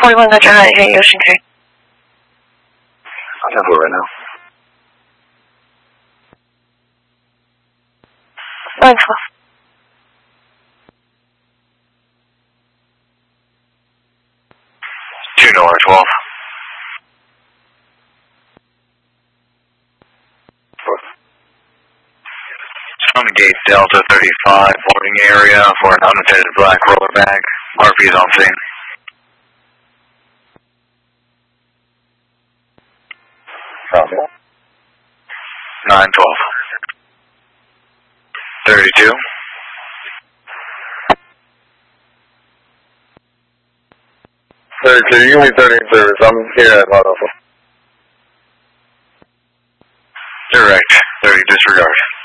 41 got your height, hey, Ocean Creek. I'm 10-4 right now. 912. 2 North 12. On gate Delta 35, boarding area for an unattended black roller bag. RP is on scene. Copy. 912. 32. You can be 30 in service. I'm here at Hot Alpha. Direct. 30 disregard.